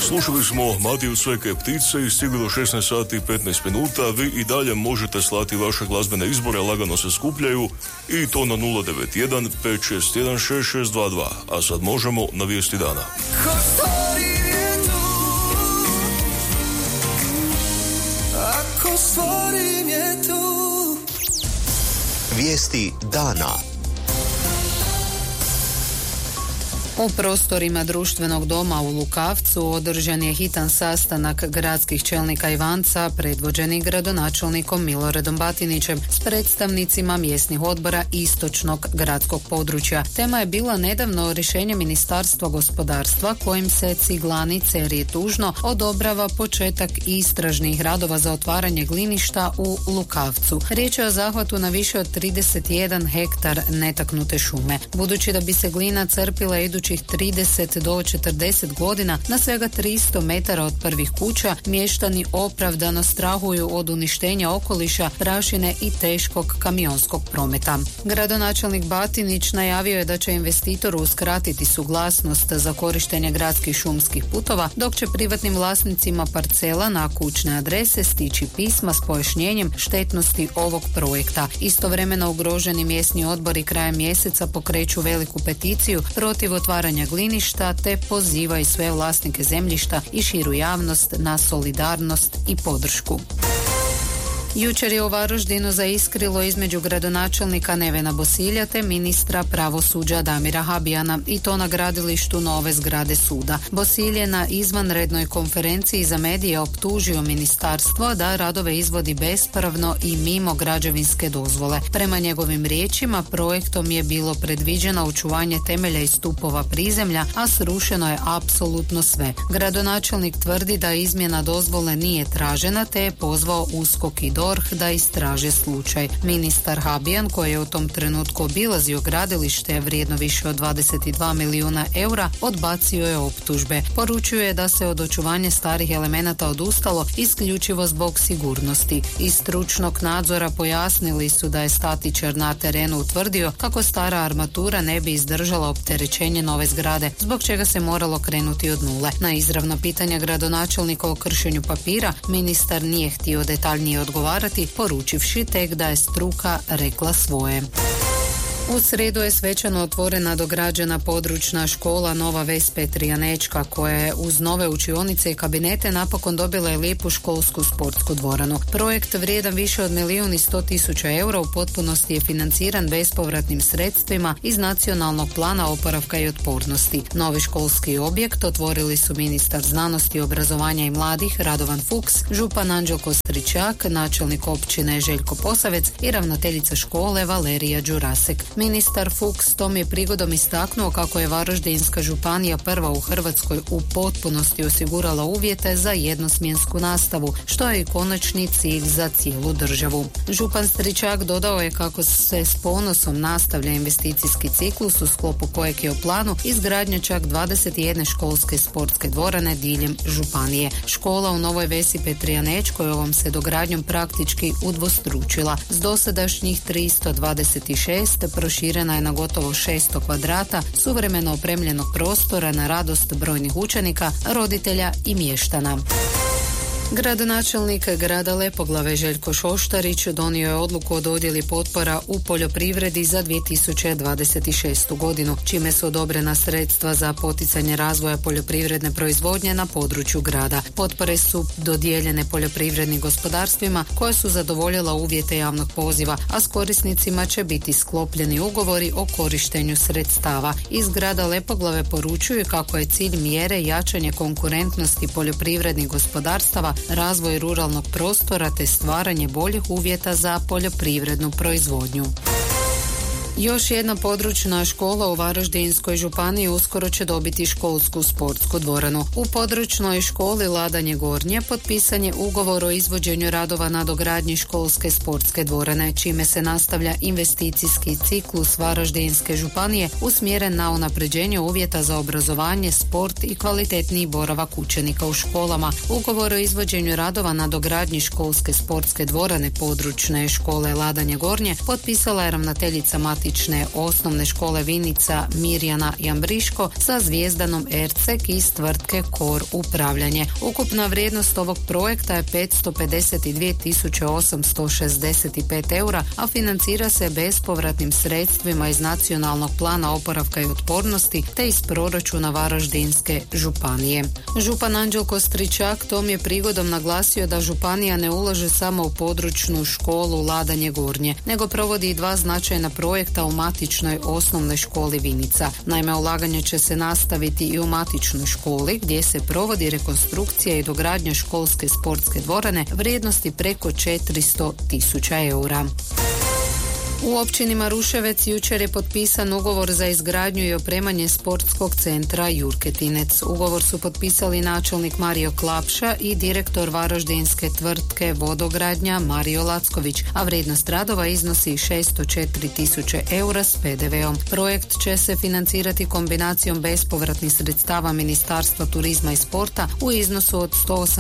Slušali smo Matiju Sveke ptice i stigli do 16 sati i 15 minuta. Vi i dalje možete slati vaše glazbene izbore, lagano se skupljaju i to na 091 561 6622. A sad možemo na vijesti dana. Vijesti dana. U prostorima društvenog doma u Lukavcu održan je hitan sastanak gradskih čelnika Ivanca predvođeni gradonačelnikom Miloradom Batinićem s predstavnicima mjesnih odbora istočnog gradskog područja. Tema je bila nedavno rješenje Ministarstva gospodarstva kojim se ciglani Cerije Tužno odobrava početak istražnih radova za otvaranje gliništa u Lukavcu. Riječ je o zahvatu na više od 31 hektar netaknute šume. Budući da bi se glina crpila idućih 30 do 40 godina na svega 300 metara od prvih kuća, mještani opravdano strahuju od uništenja okoliša, prašine i teškog kamionskog prometa. Gradonačelnik Batinić najavio je da će investitoru uskratiti suglasnost za korištenje gradskih šumskih putova, dok će privatnim vlasnicima parcela na kućne adrese stići pisma s pojašnjenjem štetnosti ovog projekta. Istovremeno ugroženi mjesni odbori krajem mjeseca pokreću veliku peticiju protiv otvaranja gliništa te pozivaju sve vlasnike zemljišta i širu javnost na solidarnost i podršku. Jučer je u Varaždinu zaiskrilo između gradonačelnika Nevena Bosilja te ministra pravosuđa Damira Habijana i to na gradilištu nove zgrade suda. Bosilj je na izvanrednoj konferenciji za medije optužio ministarstvo da radove izvodi bespravno i mimo građevinske dozvole. Prema njegovim riječima projektom je bilo predviđeno očuvanje temelja i stupova prizemlja, a srušeno je apsolutno sve. Gradonačelnik tvrdi da izmjena dozvole nije tražena te je pozvao USKOK i DORH da istraže slučaj. Ministar Habijan, koji je u tom trenutku obilazio gradilište vrijedno više od 22 milijuna eura, odbacio je optužbe. Poručuje da se od očuvanja starih elemenata odustalo isključivo zbog sigurnosti. Iz stručnog nadzora pojasnili su da je statičar na terenu utvrdio kako stara armatura ne bi izdržala opterećenje nove zgrade, zbog čega se moralo krenuti od nule. Na izravno pitanje gradonačelnika o kršenju papira, ministar nije htio detaljnije odgovarati, poručivši tek da je struka rekla svoje. U srijedu je svečano otvorena dograđena područna škola Nova Ves Petrijanečka, koja je uz nove učionice i kabinete napokon dobila je lijepu školsku sportsku dvoranu. Projekt vrijedan više od 1.100.000 eura u potpunosti je financiran bespovratnim sredstvima iz Nacionalnog plana oporavka i otpornosti. Novi školski objekt otvorili su ministar znanosti, obrazovanja i mladih Radovan Fuchs, župan Anđelko Stričak, načelnik općine Željko Posavec i ravnateljica škole Valerija Đurasek. Ministar Fuchs tom je prigodom istaknuo kako je Varaždinska županija prva u Hrvatskoj u potpunosti osigurala uvjete za jednosmjensku nastavu, što je i konačni cilj za cijelu državu. Župan Stričak dodao je kako se s ponosom nastavlja investicijski ciklus u sklopu kojeg je u planu izgradnja čak 21 školske sportske dvorane diljem županije. Škola u Novoj Vesi Petrijanečkoj ovom se dogradnjom praktički udvostručila. S dosadašnjih 326 proširena je na gotovo 600 kvadrata suvremeno opremljenog prostora na radost brojnih učenika, roditelja i mještana. Gradonačelnik grada Lepoglave Željko Šoštarić donio je odluku o dodjeli potpora u poljoprivredi za 2026. godinu, čime su odobrena sredstva za poticanje razvoja poljoprivredne proizvodnje na području grada. Potpore su dodijeljene poljoprivrednim gospodarstvima koje su zadovoljila uvjete javnog poziva, a s korisnicima će biti sklopljeni ugovori o korištenju sredstava. Iz grada Lepoglave poručuju kako je cilj mjere jačanje konkurentnosti poljoprivrednih gospodarstava, razvoj ruralnog prostora te stvaranje boljih uvjeta za poljoprivrednu proizvodnju. Još jedna područna škola u Varaždinskoj županiji uskoro će dobiti školsku sportsku dvoranu. U područnoj školi Ladanje Gornje potpisan je ugovor o izvođenju radova na dogradnji školske sportske dvorane, čime se nastavlja investicijski ciklus Varaždinske županije usmjeren na unapređenje uvjeta za obrazovanje, sport i kvalitetniji boravak učenika u školama. Ugovor o izvođenju radova na dogradnji školske sportske dvorane područne škole Ladanje Gornje potpisala je ravnateljica Matija matične osnovne škole Vinica Mirjana Jambriško sa Zvijezdanom Ercek iz tvrtke KOR Upravljanje. Ukupna vrijednost ovog projekta je 552.865 eura, a financira se bespovratnim sredstvima iz Nacionalnog plana oporavka i otpornosti te iz proračuna Varaždinske županije. Župan Anđelko Stričak tom je prigodom naglasio da županija ne ulaže samo u područnu školu Ladanje Gornje, nego provodi i dva značajna projekta u matičnoj osnovnoj školi Vinica. Naime, ulaganje će se nastaviti i u matičnoj školi gdje se provodi rekonstrukcija i dogradnja školske sportske dvorane vrijednosti preko 400.000 eura. U općini Maruševec jučer je potpisan ugovor za izgradnju i opremanje sportskog centra Jurketinec. Ugovor su potpisali načelnik Mario Klapša i direktor varaždinske tvrtke Vodogradnja Mario Lacković, a vrijednost radova iznosi 604.000 eura s PDV-om. Projekt će se financirati kombinacijom bespovratnih sredstava Ministarstva turizma i sporta u iznosu od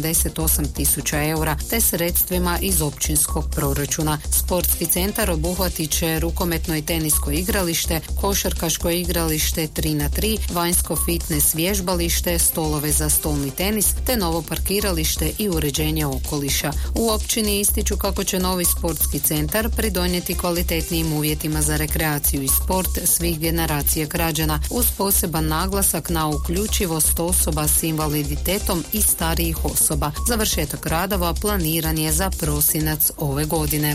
188.000 eura te sredstvima iz općinskog proračuna. Sportski centar obuhvati će rukometno i tenisko igralište, košarkaško igralište 3x3, vanjsko fitness vježbalište, stolove za stolni tenis te novo parkiralište i uređenje okoliša. U općini ističu kako će novi sportski centar pridonijeti kvalitetnijim uvjetima za rekreaciju i sport svih generacija građana uz poseban naglasak na uključivost osoba s invaliditetom i starijih osoba. Završetak radova planiran je za prosinac ove godine.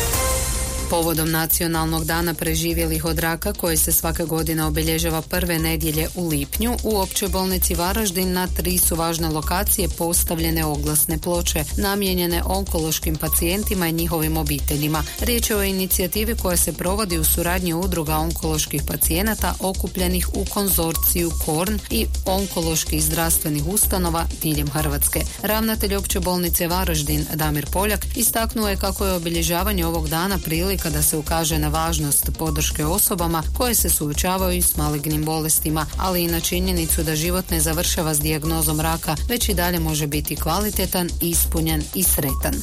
Povodom Nacionalnog dana preživjelih od raka koji se svake godine obilježava prve nedjelje u lipnju, u Općoj bolnici Varaždin na 3 su važne lokacije postavljene oglasne ploče namijenjene onkološkim pacijentima i njihovim obiteljima. Riječ je o inicijativi koja se provodi u suradnji udruga onkoloških pacijenata okupljenih u konzorciju KORN i onkoloških zdravstvenih ustanova diljem Hrvatske. Ravnatelj Opće bolnice Varaždin Damir Poljak istaknuo je kako je obilježavanje ovog dana prilika da se ukaže na važnost podrške osobama koje se suočavaju s malignim bolestima, ali i na činjenicu da život ne završava s dijagnozom raka, već i dalje može biti kvalitetan, ispunjen i sretan.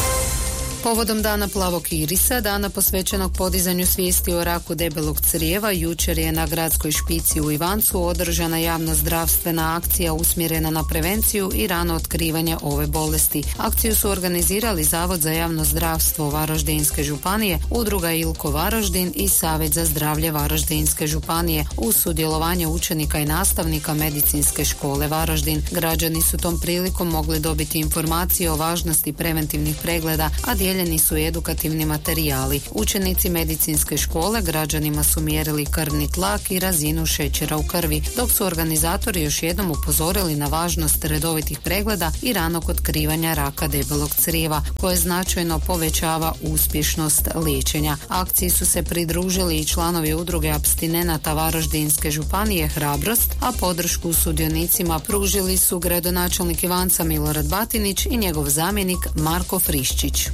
Povodom Dana plavog irisa, dana posvećenog podizanju svijesti o raku debelog crijeva, jučer je na gradskoj špici u Ivancu održana javno-zdravstvena akcija usmjerena na prevenciju i rano otkrivanje ove bolesti. Akciju su organizirali Zavod za javno zdravstvo Varaždinske županije, Udruga Ilko Varaždin i Savjet za zdravlje Varaždinske županije uz sudjelovanje učenika i nastavnika Medicinske škole Varaždin. Građani su tom prilikom mogli dobiti informacije o važnosti preventivnih pregleda, a dijeljeni su edukativni materijali. Učenici medicinske škole građanima su mjerili krvni tlak i razinu šećera u krvi, dok su organizatori još jednom upozorili na važnost redovitih pregleda i ranog otkrivanja raka debelog crijeva, koje značajno povećava uspješnost liječenja. Akciji su se pridružili i članovi udruge apstinenata Varaždinske županije Hrabrost, a podršku sudionicima pružili su gradonačelnik Ivanca Milorad Batinić i njegov zamjenik Marko Friščić.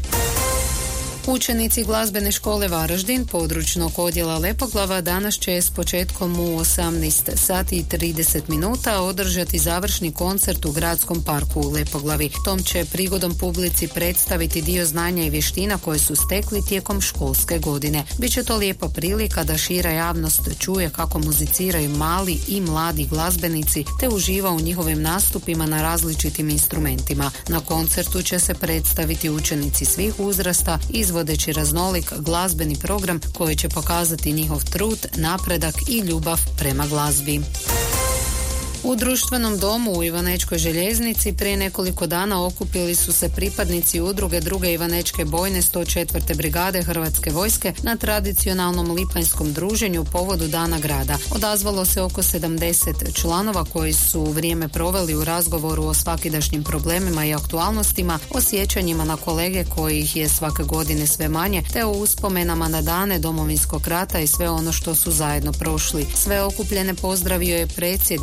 Učenici glazbene škole Varaždin područnog odjela Lepoglava danas će s početkom u 18 sati i 30 minuta održati završni koncert u Gradskom parku u Lepoglavi. Tom će prigodom publici predstaviti dio znanja i vještina koje su stekli tijekom školske godine. Biće to lijepa prilika da šira javnost čuje kako muziciraju mali i mladi glazbenici te uživa u njihovim nastupima na različitim instrumentima. Na koncertu će se predstaviti učenici svih uzrasta izvodeći raznolik glazbeni program koji će pokazati njihov trud, napredak i ljubav prema glazbi. U društvenom domu u Ivanečkoj željeznici prije nekoliko dana okupili su se pripadnici udruge druge Ivanečke bojne 104. brigade Hrvatske vojske na tradicionalnom lipanjskom druženju u povodu Dana grada. Odazvalo se oko 70 članova koji su vrijeme proveli u razgovoru o svakidašnjim problemima i aktualnostima, o sjećanjima na kolege kojih je svake godine sve manje, te o uspomenama na dane Domovinskog rata i sve ono što su zajedno prošli. Sve okupljene pozdravio je predsjednik udruge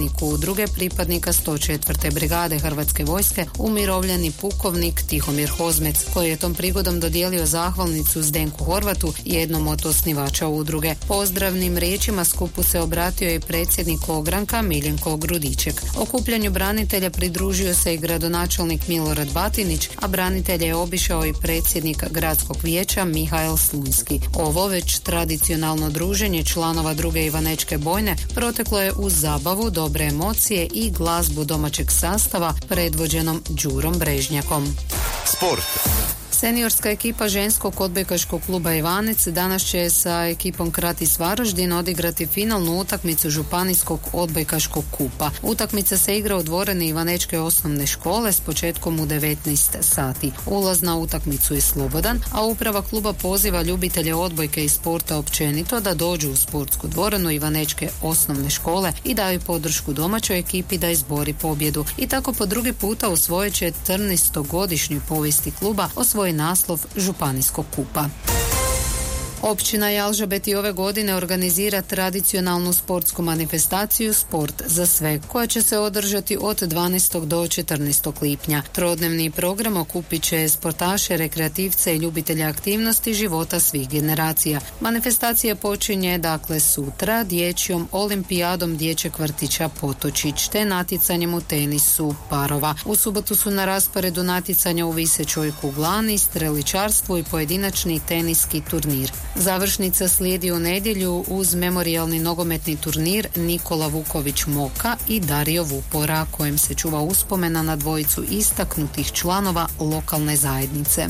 2. pripadnika 104. brigade Hrvatske vojske, umirovljeni pukovnik Tihomir Hozmec, koji je tom prigodom dodijelio zahvalnicu Zdenku Horvatu, jednom od osnivača udruge. Pozdravnim riječima skupu se obratio i predsjednik ogranka Miljenko Grudiček. Okupljanju branitelja pridružio se i gradonačelnik Milorad Batinić, a branitelje je obišao i predsjednik gradskog vijeća Mihael Slunjski. Ovo već tradicionalno druženje članova 2. Ivanečke bojne proteklo je uz zabavu, dobre emocije i glazbu domaćeg sastava predvođenom Đurom Brežnjakom. Sport. Seniorska ekipa ženskog odbojkaškog kluba Ivanec danas će sa ekipom Kratis Varaždin odigrati finalnu utakmicu županijskog odbojkaškog kupa. Utakmica se igra u dvorani Ivanečke osnovne škole s početkom u 19 sati. Ulaz na utakmicu je slobodan, a uprava kluba poziva ljubitelje odbojke i sporta općenito da dođu u sportsku dvoranu Ivanečke osnovne škole i daju podršku domaćoj ekipi da izbori pobjedu. I tako po drugi puta u svojoj 14-godišnjoj povijesti kluba osvoji naslov županijskog kupa. Općina Jalžabet i ove godine organizira tradicionalnu sportsku manifestaciju Sport za sve, koja će se održati od 12. do 14. lipnja. Trodnevni program okupit će sportaše, rekreativce i ljubitelje aktivnosti života svih generacija. Manifestacija počinje sutra dječjom olimpijadom dječjeg vrtića Potočić te natjecanjem u tenisu parova. U subotu su na rasporedu natjecanja u visećoj kuglani, streličarstvu i pojedinačni teniski turnir. Završnica slijedi u nedjelju uz memorijalni nogometni turnir Nikola Vuković Moka i Dario Vupora, kojem se čuva uspomena na dvojicu istaknutih članova lokalne zajednice.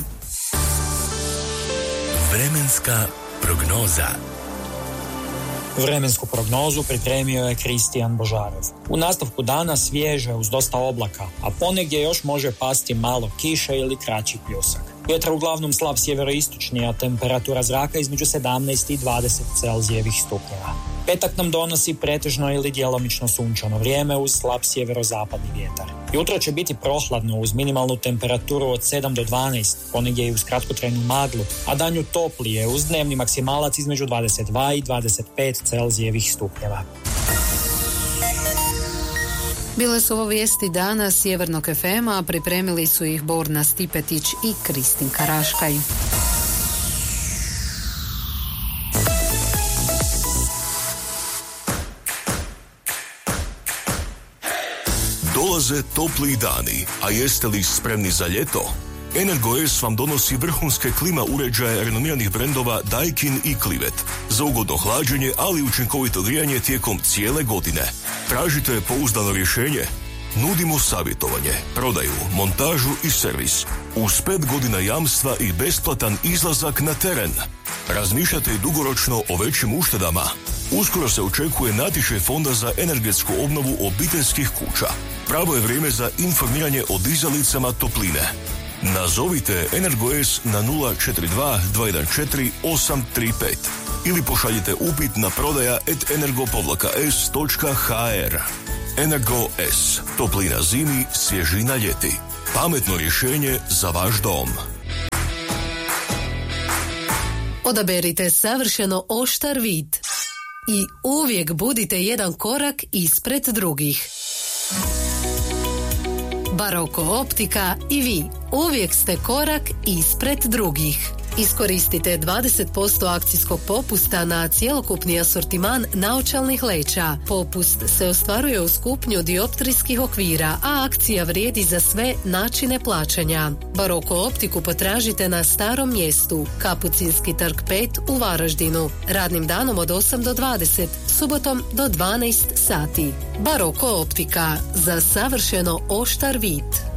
Vremenska prognoza. Vremensku prognozu pripremio je Kristijan Božarov. U nastavku dana svježe uz dosta oblaka, a ponegdje još može pasti malo kiše ili kraći pljusak. Vjetar uglavnom slab sjeveroistočni, a temperatura zraka između 17 i 20 Celzijevih stupnjeva. Petak nam donosi pretežno ili djelomično sunčano vrijeme uz slab sjeverozapadni vjetar. Jutro će biti prohladno uz minimalnu temperaturu od 7 do 12, ponegdje i uz kratkotrajnu maglu, a danju toplije uz dnevni maksimalac između 22 i 25 Celzijevih stupnjeva. Bile su ovo vijesti dana Sjevernog FM-a, pripremili su ih Borna Stipetić i Kristin Karaškaj. Dolaze topli dani, a jeste li spremni za ljeto? Energo-S vam donosi vrhunske klima uređaje renomiranih brendova Daikin i Clivet za ugodno hlađenje, ali učinkovito grijanje tijekom cijele godine. Tražite pouzdano rješenje? Nudimo savjetovanje, prodaju, montažu i servis. Uz 5 godina jamstva i besplatan izlazak na teren. Razmišljate i dugoročno o većim uštedama? Uskoro se očekuje natječaj Fonda za energetsku obnovu obiteljskih kuća. Pravo je vrijeme za informiranje o dizalicama topline. Nazovite Energo-S na 042 214 835 ili pošaljite upit na prodaja@energo-s.hr. Energo-S. Toplina zimi, svježina ljeti. Pametno rješenje za vaš dom. Odaberite savršeno oštar vid i uvijek budite jedan korak ispred drugih. Baroko optika i vi uvijek ste korak ispred drugih. Iskoristite 20% akcijskog popusta na cjelokupni asortiman naočalnih leća. Popust se ostvaruje uz kupnju dioptrijskih okvira, a akcija vrijedi za sve načine plaćanja. Baroko optiku potražite na Starom mjestu, Kapucinski trg 5 u Varaždinu. Radnim danom od 8 do 20, subotom do 12 sati. Baroko optika, za savršeno oštar vid.